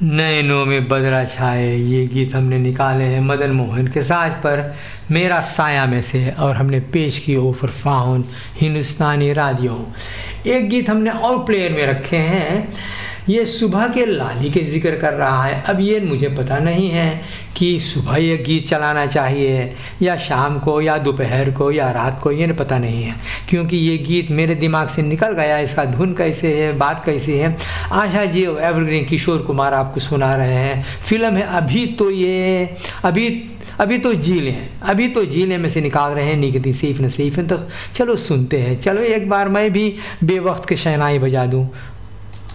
नैनों में बदरा छाए, ये गीत हमने निकाले हैं मदन मोहन के साज पर मेरा साया में से, और हमने पेश की ओफर फाउन हिंदुस्तानी रादियो। एक गीत हमने और प्लेयर में रखे हैं, ये सुबह के लाली के जिक्र कर रहा है। अब ये मुझे पता नहीं है कि सुबह ये गीत चलाना चाहिए या शाम को या दोपहर को या रात को, ये पता नहीं है, क्योंकि ये गीत मेरे दिमाग से निकल गया। इसका धुन कैसे है, बात कैसी है। आशा जी एवरग्रीन किशोर कुमार आपको सुना रहे हैं। फिल्म है अभी तो जीले में से निकाल रहे हैं निकती सीफ नसीफ। तो चलो सुनते हैं, चलो एक बार मैं भी बेवक्त के शहनाई बजा दूं।